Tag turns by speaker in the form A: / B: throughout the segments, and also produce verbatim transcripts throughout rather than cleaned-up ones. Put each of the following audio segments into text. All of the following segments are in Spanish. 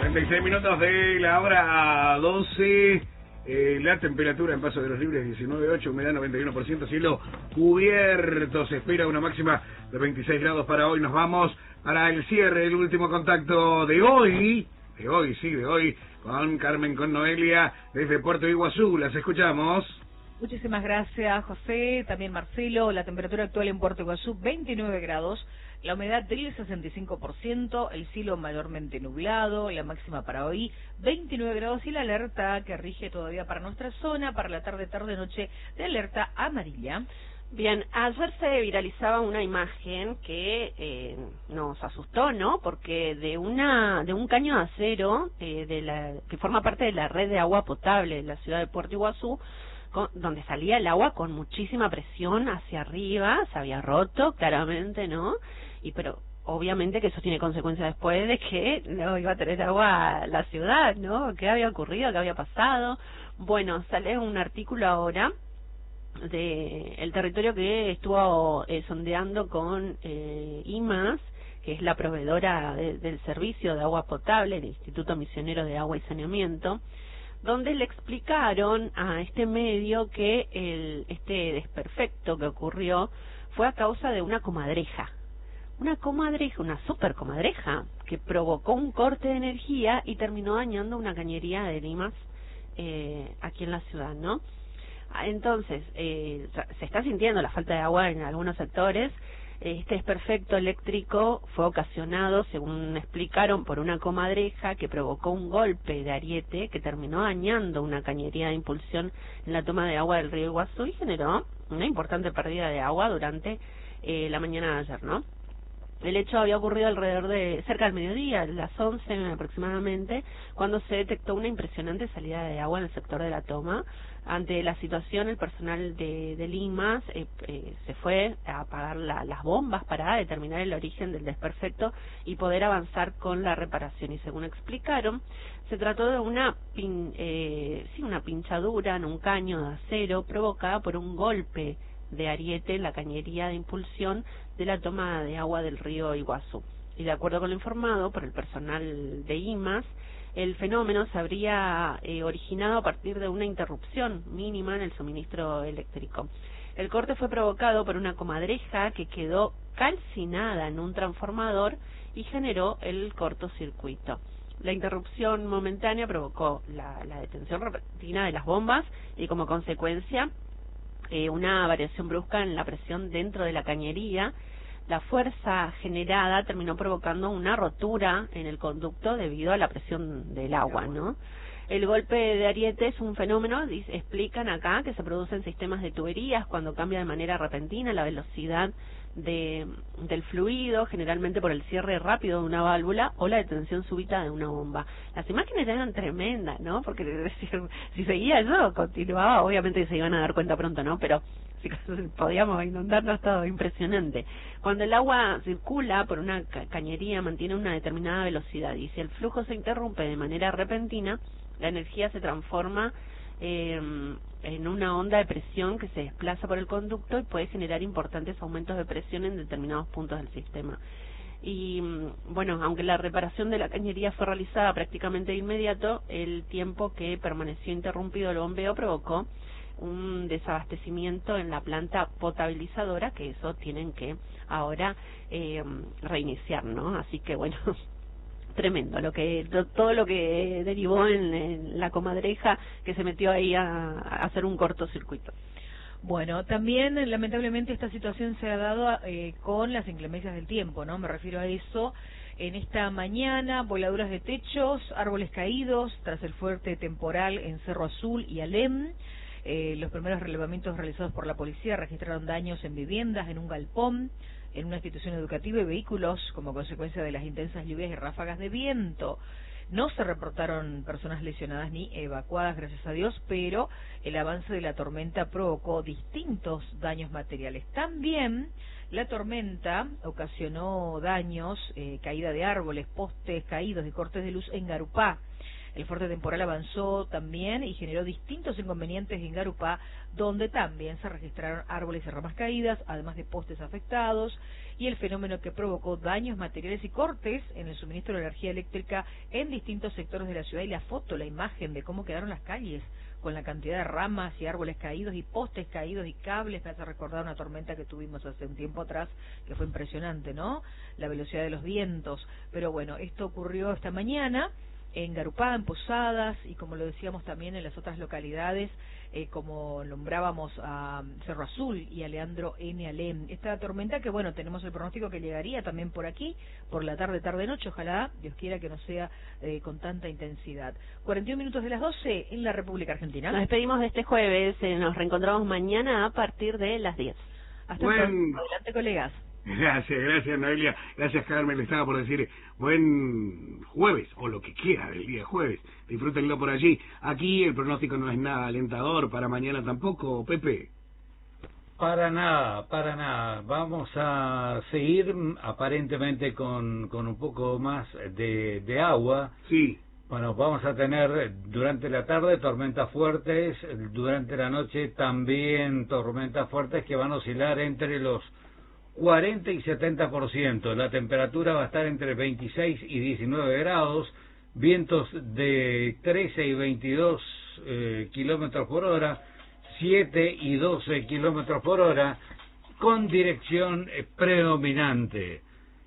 A: cuarenta y seis minutos de la hora doce. Eh, la temperatura en Paso de los Libres diecinueve punto ocho, humedad noventa y uno por ciento, cielo cubierto. Se espera una máxima de veintiséis grados para hoy. Nos vamos para el cierre, el último contacto de hoy. De hoy, sí, de hoy. Con Carmen, con Noelia, desde Puerto Iguazú. Las escuchamos.
B: Muchísimas gracias, José, también Marcelo. La temperatura actual en Puerto Iguazú, veintinueve grados. La humedad del sesenta y cinco por ciento, el cielo mayormente nublado, la máxima para hoy, veintinueve grados, y la alerta que rige todavía para nuestra zona, para la tarde, tarde, noche, de alerta amarilla.
C: Bien, ayer se viralizaba una imagen que eh, nos asustó, ¿no? Porque de una de un caño de acero eh, de la que forma parte de la red de agua potable de la ciudad de Puerto Iguazú, con, donde salía el agua con muchísima presión hacia arriba, se había roto, claramente, ¿no? Y pero obviamente que eso tiene consecuencias después de que no iba a tener agua la ciudad, ¿no? ¿Qué había ocurrido? ¿Qué había pasado? Bueno, sale un artículo ahora de el territorio que estuvo eh, sondeando con eh, I M A S, que es la proveedora de, del servicio de agua potable, el Instituto Misionero de Agua y Saneamiento, donde le explicaron a este medio que el este desperfecto que ocurrió fue a causa de una comadreja. Una comadreja, una super comadreja, que provocó un corte de energía y terminó dañando una cañería de Limas eh, aquí en la ciudad, ¿no? Entonces, eh, se está sintiendo la falta de agua en algunos sectores. Este desperfecto eléctrico fue ocasionado, según explicaron, por una comadreja que provocó un golpe de ariete que terminó dañando una cañería de impulsión en la toma de agua del río Iguazú y generó una importante pérdida de agua durante eh, la mañana de ayer, ¿no? El hecho había ocurrido alrededor de cerca del mediodía, a las once aproximadamente, cuando se detectó una impresionante salida de agua en el sector de la toma. Ante la situación, el personal de, de Limas eh, eh, se fue a apagar la, las bombas para determinar el origen del desperfecto y poder avanzar con la reparación. Y según explicaron, se trató de una, pin, eh, sí, una pinchadura en un caño de acero provocada por un golpe de ariete en la cañería de impulsión de la toma de agua del río Iguazú. Y de acuerdo con lo informado por el personal de I M A S, el fenómeno se habría eh, originado a partir de una interrupción mínima en el suministro eléctrico. El corte fue provocado por una comadreja que quedó calcinada en un transformador y generó el cortocircuito. La interrupción momentánea provocó la, la detención repentina de las bombas y, como consecuencia, Eh, una variación brusca en la presión dentro de la cañería. La fuerza generada terminó provocando una rotura en el conducto debido a la presión del agua, ¿no? El golpe de ariete es un fenómeno, dice, explican acá, que se produce en sistemas de tuberías cuando cambia de manera repentina la velocidad de, del fluido, generalmente por el cierre rápido de una válvula o la detención súbita de una bomba. Las imágenes eran tremendas, ¿no? Porque si, si seguía eso, continuaba, obviamente se iban a dar cuenta pronto, ¿no? Pero si podíamos inundarnos todo, impresionante. Cuando el agua circula por una ca cañería mantiene una determinada velocidad y si el flujo se interrumpe de manera repentina, la energía se transforma eh, en una onda de presión que se desplaza por el conducto y puede generar importantes aumentos de presión en determinados puntos del sistema. Y bueno, aunque la reparación de la cañería fue realizada prácticamente de inmediato, el tiempo que permaneció interrumpido el bombeo provocó un desabastecimiento en la planta potabilizadora, que eso tienen que ahora eh, reiniciar, ¿no? Así que bueno, tremendo lo que todo lo que derivó en, en la comadreja que se metió ahí a, a hacer un cortocircuito.
B: Bueno, también lamentablemente esta situación se ha dado eh, con las inclemencias del tiempo, ¿no? Me refiero a eso. En esta mañana, voladuras de techos, árboles caídos tras el fuerte temporal en Cerro Azul y Alem. Eh, los primeros relevamientos realizados por la policía registraron daños en viviendas, en un galpón, en una institución educativa y vehículos como consecuencia de las intensas lluvias y ráfagas de viento. No se reportaron personas lesionadas ni evacuadas, gracias a Dios, pero el avance de la tormenta provocó distintos daños materiales. También la tormenta ocasionó daños, eh, caída de árboles, postes caídos y cortes de luz en Garupá. El fuerte temporal avanzó también y generó distintos inconvenientes en Garupá, donde también se registraron árboles y ramas caídas, además de postes afectados, y el fenómeno que provocó daños materiales y cortes en el suministro de energía eléctrica en distintos sectores de la ciudad. Y la foto, la imagen de cómo quedaron las calles, con la cantidad de ramas y árboles caídos y postes caídos y cables, me hace recordar una tormenta que tuvimos hace un tiempo atrás, que fue impresionante, ¿no? La velocidad de los vientos. Pero bueno, esto ocurrió esta mañana en Garupá, en Posadas, y como lo decíamos también en las otras localidades, eh, como nombrábamos a Cerro Azul y a Leandro N. Alem. Esta tormenta que, bueno, tenemos el pronóstico que llegaría también por aquí, por la tarde, tarde-noche, ojalá, Dios quiera que no sea eh, con tanta intensidad. cuarenta y un minutos de las doce en la República Argentina.
C: Nos despedimos de este jueves, eh, nos reencontramos mañana a partir de las diez.
B: Hasta
A: Buen...
B: entonces, adelante, colegas.
A: Gracias, gracias Noelia, gracias Carmen, le estaba por decir buen jueves, o lo que quiera del día jueves, disfrútenlo por allí. Aquí el pronóstico no es nada alentador, para mañana tampoco, Pepe.
D: Para nada, para nada, vamos a seguir aparentemente con, con un poco más de, de agua.
A: Sí.
D: Bueno, vamos a tener durante la tarde tormentas fuertes, durante la noche también tormentas fuertes que van a oscilar entre los cuarenta y setenta por ciento. La temperatura va a estar entre veintiséis y diecinueve grados, vientos de trece y veintidós eh, kilómetros por hora, siete y doce kilómetros por hora, con dirección eh, predominante,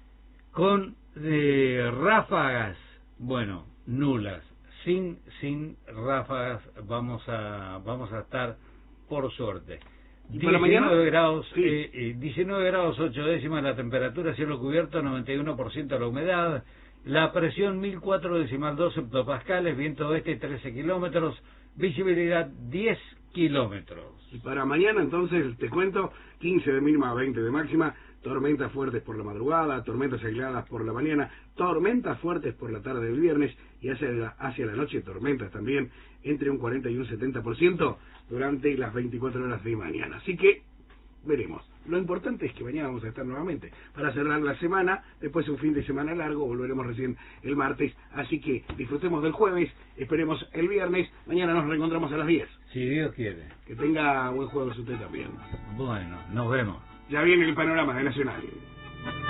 D: con eh, ráfagas, bueno, nulas, sin sin ráfagas vamos a vamos a estar por suerte. diecinueve grados, sí. eh, eh, diecinueve grados ocho décimas la temperatura, cielo cubierto, noventa y uno por ciento la humedad, la presión mil cuatro decimal dos hectopascales, viento oeste trece kilómetros, visibilidad diez kilómetros.
A: Y para mañana entonces te cuento, quince de mínima, veinte de máxima, tormentas fuertes por la madrugada, tormentas aisladas por la mañana, tormentas fuertes por la tarde del viernes y hacia la, hacia la noche tormentas también entre un cuarenta y un setenta por ciento durante las veinticuatro horas de mañana. Así que veremos. Lo importante es que mañana vamos a estar nuevamente para cerrar la semana, después un fin de semana largo, volveremos recién el martes, así que disfrutemos del jueves, esperemos el viernes, mañana nos reencontramos a las diez.
D: Si Dios quiere.
A: Que tenga buen jueves usted también.
D: Bueno, nos vemos.
A: Ya viene el panorama de Nacional.